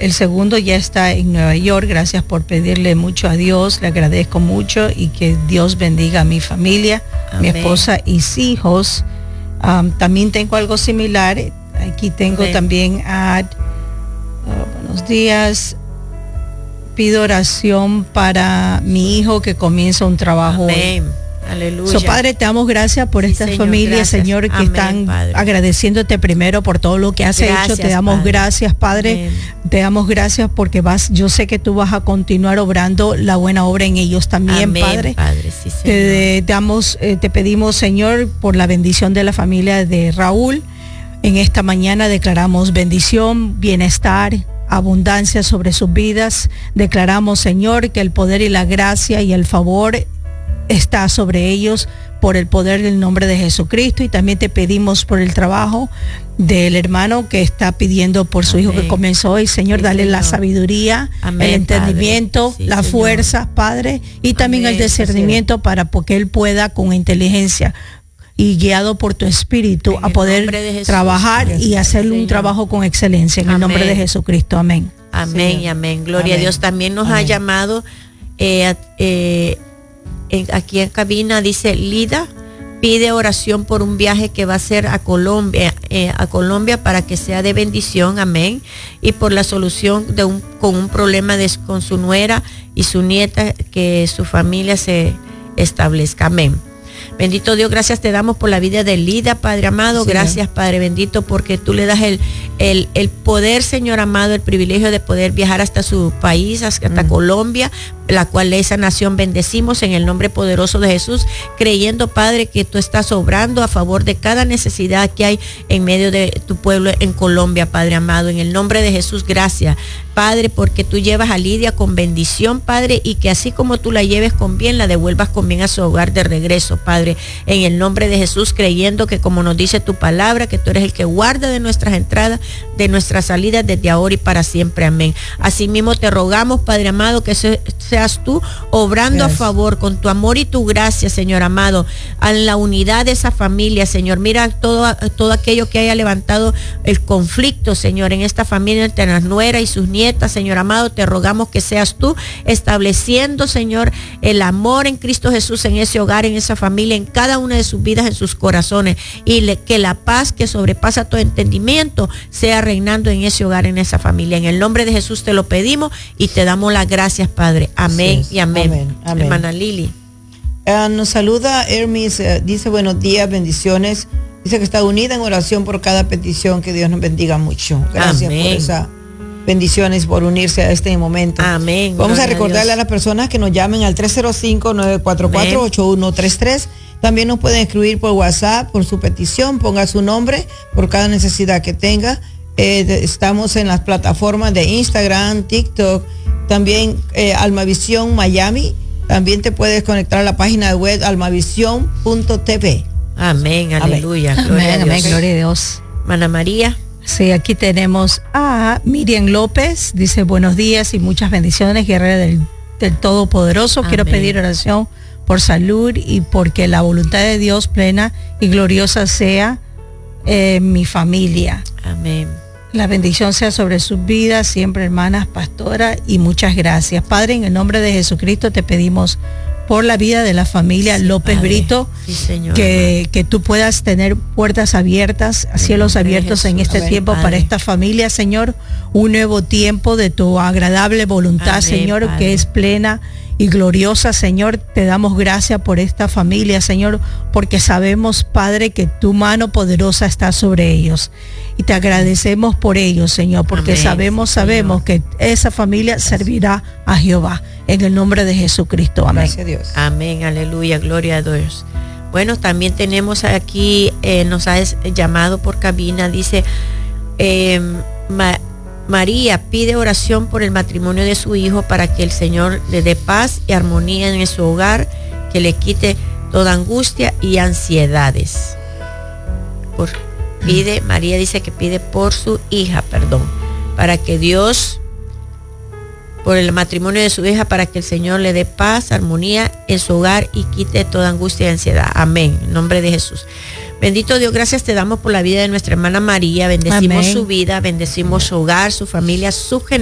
el segundo ya está en Nueva York. Gracias por pedirle mucho a Dios, le agradezco mucho y que Dios bendiga a mi familia, mi esposa y hijos. También tengo algo similar. Aquí tengo también buenos días. Pido oración para mi hijo que comienza un trabajo hoy. Aleluya. Padre, te damos gracias por estas familias, Señor, que están agradeciéndote primero por todo lo que has hecho. Te damos gracias, Padre. Te damos gracias porque yo sé que tú vas a continuar obrando la buena obra en ellos también, Padre. Sí, Señor. Te pedimos, Señor, por la bendición de la familia de Raúl. En esta mañana declaramos bendición, bienestar, abundancia sobre sus vidas. Declaramos, Señor, que el poder y la gracia y el favor está sobre ellos por el poder del nombre de Jesucristo. Y también te pedimos por el trabajo del hermano que está pidiendo por su hijo que comenzó hoy. Señor, dale la sabiduría, el entendimiento, la fuerza, Padre, y también el discernimiento para que él pueda con inteligencia y guiado por tu espíritu a poder trabajar y hacer un trabajo con excelencia en el nombre de Jesucristo. Amén. Amén y amén. Gloria a Dios. También nos ha llamado aquí en cabina, dice Lida, pide oración por un viaje que va a hacer a Colombia para que sea de bendición, amén, y por la solución con un problema con su nuera y su nieta, que su familia se establezca, amén. Bendito Dios, gracias te damos por la vida de Lida, Padre amado. Gracias, Padre bendito, porque tú le das el poder, Señor amado, el privilegio de poder viajar hasta su país, hasta Colombia, la cual esa nación bendecimos en el nombre poderoso de Jesús, creyendo, Padre, que tú estás obrando a favor de cada necesidad que hay en medio de tu pueblo en Colombia, Padre amado. En el nombre de Jesús, gracias, Padre, porque tú llevas a Lidia con bendición, Padre, y que así como tú la lleves con bien, la devuelvas con bien a su hogar de regreso, Padre, en el nombre de Jesús, creyendo que, como nos dice tu palabra, que tú eres el que guarda de nuestras entradas, de nuestras salidas, desde ahora y para siempre, amén. Asimismo te rogamos, Padre amado, que seas tú obrando a favor con tu amor y tu gracia, Señor amado, a la unidad de esa familia, Señor. Mira todo aquello que haya levantado el conflicto, Señor, en esta familia entre las nueras y sus nietas, Señor amado, te rogamos que seas tú estableciendo, Señor, el amor en Cristo Jesús en ese hogar, en esa familia, en cada una de sus vidas, en sus corazones, y que la paz que sobrepasa todo entendimiento sea reinando en ese hogar, en esa familia. En el nombre de Jesús te lo pedimos y te damos las gracias, Padre. Amén y amén. Hermana Lili. Nos saluda Hermes, dice buenos días, bendiciones. Dice que está unida en oración por cada petición. Que Dios nos bendiga mucho. Gracias por esas bendiciones, por unirse a este momento. Amén. Vamos a recordarle a las personas que nos llamen al 305-944-8133. También nos pueden escribir por WhatsApp, por su petición, ponga su nombre por cada necesidad que tenga. Estamos en las plataformas de Instagram, TikTok, también Almavisión Miami. También te puedes conectar a la página web almavision.tv. Amén, aleluya. Gloria a Dios. Amén, gloria a Dios. Mana María. Sí, aquí tenemos a Miriam López. Dice buenos días y muchas bendiciones, guerrera del Todopoderoso. Amén. Quiero pedir oración por salud y porque la voluntad de Dios plena y gloriosa sea mi familia. Amén. La bendición sea sobre sus vidas, siempre, hermanas, pastora, y muchas gracias. Padre, en el nombre de Jesucristo te pedimos por la vida de la familia López Brito, que tú puedas tener puertas abiertas, cielos abiertos en este tiempo, Padre, para esta familia, Señor, un nuevo tiempo de tu agradable voluntad, Señor, Padre, que es plena y gloriosa, Señor. Te damos gracias por esta familia, Señor, porque sabemos, Padre, que tu mano poderosa está sobre ellos. Y te agradecemos por ellos, Señor, porque sabemos que esa familia servirá a Jehová. En el nombre de Jesucristo. Amén. Gracias a Dios. Amén, aleluya, gloria a Dios. Bueno, también tenemos aquí, nos ha llamado por cabina, dice, María pide oración por el matrimonio de su hijo para que el Señor le dé paz y armonía en su hogar, que le quite toda angustia y ansiedades. María dice que pide por su hija, para que Dios, por el matrimonio de su hija, para que el Señor le dé paz, armonía en su hogar y quite toda angustia y ansiedad. Amén, en nombre de Jesús. Bendito Dios, gracias te damos por la vida de nuestra hermana María. Bendecimos su vida, bendecimos su hogar, su familia, su generación.